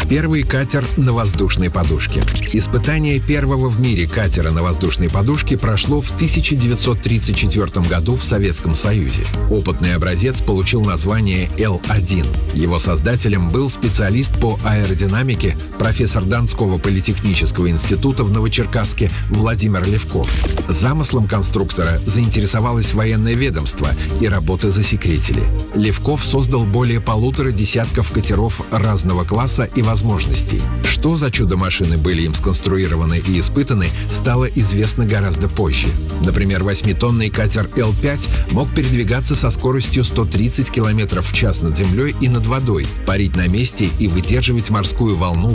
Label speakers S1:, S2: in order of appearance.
S1: Первый катер на воздушной подушке. Испытание первого в мире катера на воздушной подушке прошло в 1934 году в Советском Союзе. Опытный образец получил название Л-1. Его создателем был специалист по аэродинамике, профессор Донского политехнического института в Новочеркасске Владимир Левков. Замыслом конструктора заинтересовалось военное ведомство, и работы засекретили. Левков создал более 1,5 десятков катеров разного класса и возможностей. Что за чудо-машины были им сконструированы и испытаны, стало известно гораздо позже. Например, 8-тонный катер Л-5 мог передвигаться со скоростью 130 км в час над землей и над водой, парить на месте и выдерживать морскую волну